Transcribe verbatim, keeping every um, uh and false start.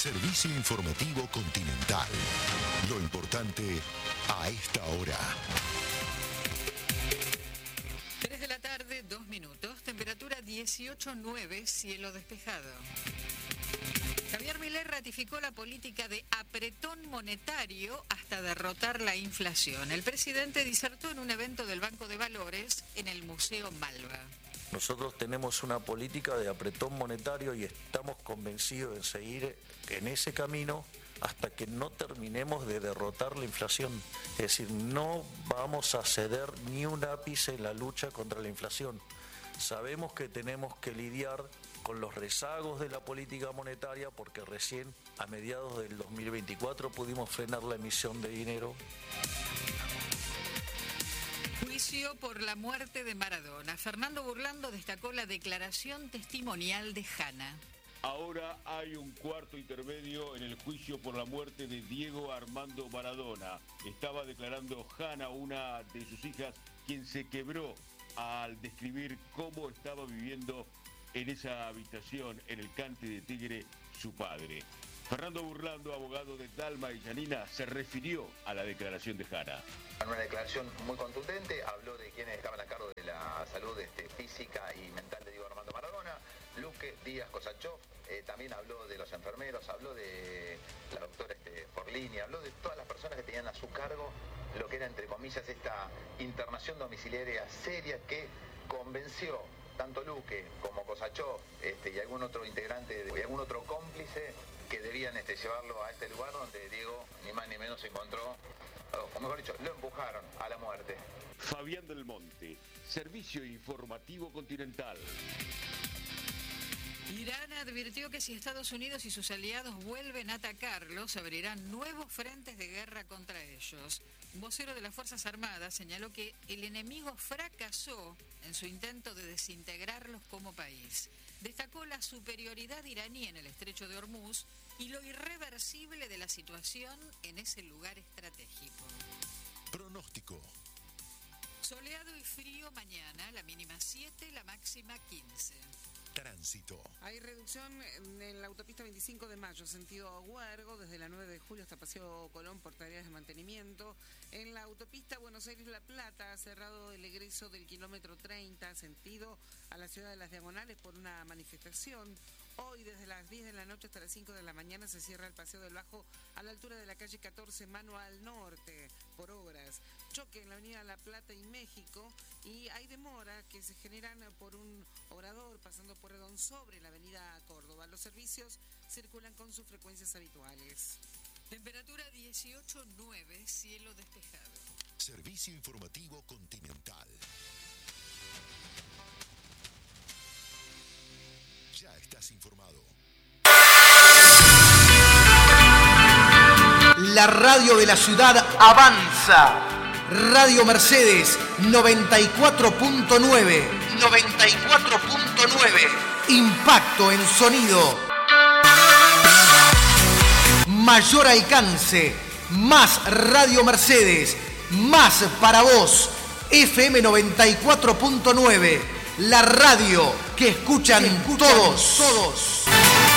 Servicio informativo Continental. Lo importante a esta hora. tres de la tarde, dos minutos. Temperatura dieciocho punto nueve, cielo despejado. Javier Milei ratificó la política de apretón monetario hasta derrotar la inflación. El presidente disertó en un evento del Banco de Valores en el Museo Malva. Nosotros tenemos una política de apretón monetario y estamos convencidos de seguir en ese camino hasta que no terminemos de derrotar la inflación. Es decir, no vamos a ceder ni un ápice en la lucha contra la inflación. Sabemos que tenemos que lidiar con los rezagos de la política monetaria porque recién a mediados del dos mil veinticuatro pudimos frenar la emisión de dinero. Juicio por la muerte de Maradona. Fernando Burlando destacó la declaración testimonial de Hanna. Ahora hay un cuarto intermedio en el juicio por la muerte de Diego Armando Maradona. Estaba declarando Hanna, una de sus hijas, quien se quebró al describir cómo estaba viviendo en esa habitación, en el Cante de Tigre, su padre. Fernando Burlando, abogado de Dalma y Janina, se refirió a la declaración de Hanna. En una declaración muy contundente, habló de quienes estaban a cargo de la salud este, física y mental de Diego Armando Maradona, Luque, Díaz, Kosachov, eh, también habló de los enfermeros, habló de la doctora este, Forlini, habló de todas las personas que tenían a su cargo lo que era, entre comillas, esta internación domiciliaria seria que convenció tanto Luque como Kosachov este, y algún otro integrante y algún otro cómplice que debían este, llevarlo a este lugar donde Diego ni más ni menos se encontró, o mejor dicho, lo empujaron a la muerte. Fabián del Monte, Servicio Informativo Continental. Irán advirtió que si Estados Unidos y sus aliados vuelven a atacarlos, abrirán nuevos frentes de guerra contra ellos. Un vocero de las Fuerzas Armadas señaló que el enemigo fracasó en su intento de desintegrarlos como país. Destacó la superioridad iraní en el estrecho de Hormuz y lo irreversible de la situación en ese lugar estratégico. Pronóstico. Soleado y frío mañana, la mínima siete, la máxima quince. Tránsito. Hay reducción en la autopista veinticinco de mayo, sentido Huergo, desde la nueve de julio hasta Paseo Colón por tareas de mantenimiento. En la autopista Buenos Aires-La Plata ha cerrado el egreso del kilómetro treinta, sentido a la ciudad de Las Diagonales por una manifestación. Hoy, desde las diez de la noche hasta las cinco de la mañana, se cierra el Paseo del Bajo a la altura de la calle catorce, mano al norte, por obras. Choque en la avenida La Plata y México, y hay demora que se generan por un obrador pasando por Redón sobre la avenida Córdoba. Los servicios circulan con sus frecuencias habituales. Temperatura dieciocho punto nueve, cielo despejado. Servicio Informativo Continental. Ya estás informado. La radio de la ciudad avanza. Radio Mercedes noventa y cuatro punto nueve. noventa y cuatro punto nueve. Impacto en sonido. Mayor alcance. Más Radio Mercedes. Más para vos. F M noventa y cuatro punto nueve. La radio que escuchan, que escuchan todos. todos.